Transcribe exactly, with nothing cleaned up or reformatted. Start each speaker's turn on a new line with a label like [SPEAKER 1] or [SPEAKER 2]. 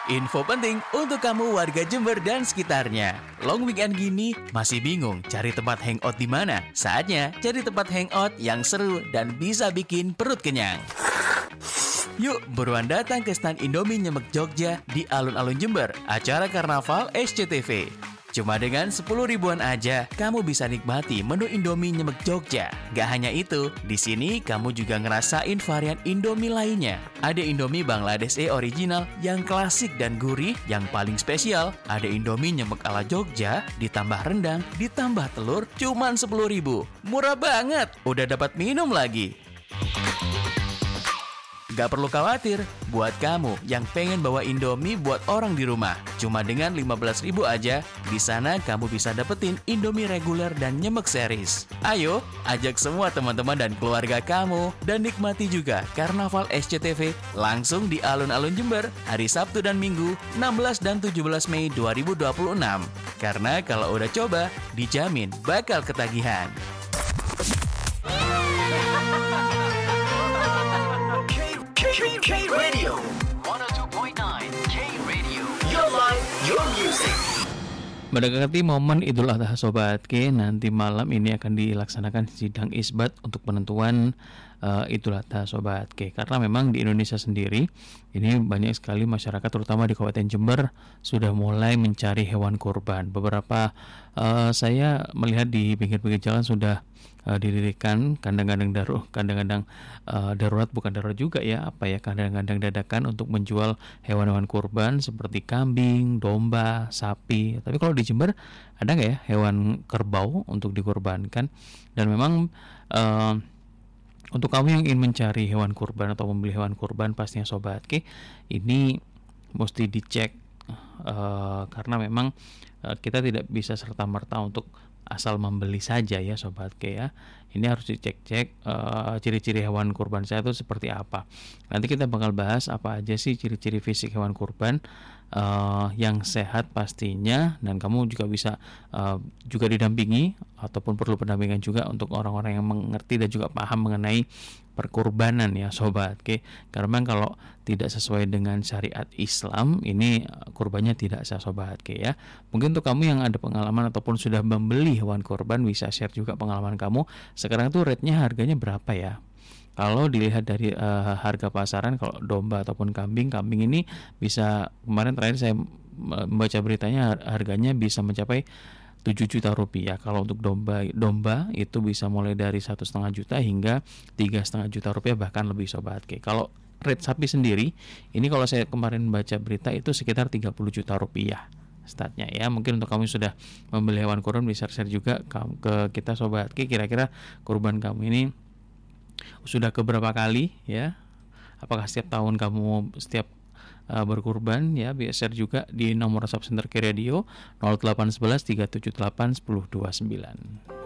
[SPEAKER 1] Info penting untuk kamu warga Jember dan sekitarnya. Long weekend gini masih bingung cari tempat hangout di mana? Saatnya cari tempat hangout yang seru dan bisa bikin perut kenyang. Yuk buruan datang ke stand Indomie Nyemek Jogja di alun-alun Jember, acara Karnaval S C T V. Cuma dengan sepuluh ribuan aja, kamu bisa nikmati menu Indomie Nyemek Jogja. Gak hanya itu, di sini kamu juga ngerasain varian Indomie lainnya. Ada Indomie Bangladesh E original yang klasik dan gurih. Yang paling spesial, ada Indomie Nyemek ala Jogja, ditambah rendang, ditambah telur, cuman sepuluh ribu. Murah banget, udah dapat minum lagi. Gak perlu khawatir, buat kamu yang pengen bawa Indomie buat orang di rumah. Cuma dengan lima belas ribu aja, di sana kamu bisa dapetin Indomie reguler dan Nyemek series. Ayo, ajak semua teman-teman dan keluarga kamu, dan nikmati juga Karnaval S C T V langsung di alun-alun Jember, hari Sabtu dan Minggu, enam belas dan tujuh belas Mei dua ribu dua puluh enam. Karena kalau udah coba, dijamin bakal ketagihan.
[SPEAKER 2] K-Radio seratus dua koma sembilan K-Radio Your life, your music.
[SPEAKER 3] Mendekati momen Idul Adha Sobat K, nanti malam ini akan dilaksanakan sidang isbat untuk penentuan uh, Idul Adha Sobat K. Karena memang di Indonesia sendiri ini banyak sekali masyarakat terutama di Kabupaten Jember sudah mulai mencari hewan kurban. Beberapa uh, saya melihat di pinggir-pinggir jalan sudah uh, didirikan kandang-kandang darurat, kandang-kandang uh, darurat bukan darurat juga ya, apa ya kandang-kandang dadakan untuk menjual hewan-hewan kurban seperti kambing, domba, sapi. Tapi kalau di Jember ada nggak ya hewan kerbau untuk dikurbankan? Dan memang uh, untuk kamu yang ingin mencari hewan kurban atau membeli hewan kurban, pastinya Sobat K, ini mesti dicek uh, karena memang uh, kita tidak bisa serta-merta untuk asal membeli saja ya Sobat K ya. Ini harus dicek-cek uh, ciri-ciri hewan kurban saya itu seperti apa. Nanti kita bakal bahas apa aja sih ciri-ciri fisik hewan kurban uh, yang sehat pastinya, dan kamu juga bisa uh, juga didampingi ataupun perlu pendampingan juga untuk orang-orang yang mengerti dan juga paham mengenai perkurbanan ya Sobat K. Karena memang kalau tidak sesuai dengan syariat Islam, ini kurbannya tidak sah Sobat K ya. Mungkin untuk kamu yang ada pengalaman ataupun sudah membeli hewan kurban, bisa share juga pengalaman kamu. Sekarang tuh rate-nya harganya berapa ya? Kalau dilihat dari uh, harga pasaran, kalau domba ataupun kambing, kambing ini bisa, kemarin terakhir saya membaca beritanya harganya bisa mencapai tujuh juta rupiah. Kalau untuk domba domba itu bisa mulai dari satu setengah juta hingga tiga setengah juta rupiah, bahkan lebih Sobat K. Kalau rate sapi sendiri, ini kalau saya kemarin baca berita itu sekitar tiga puluh juta rupiah statnya ya. Mungkin untuk kamu sudah membeli hewan kurban bisa share juga ke kita Sobat K, kira-kira kurban kamu ini sudah keberapa kali ya? Apakah setiap tahun kamu setiap uh, berkurban ya? Bisa share juga di nomor WhatsApp Center K Radio nol delapan satu satu tiga tujuh delapan satu nol dua sembilan.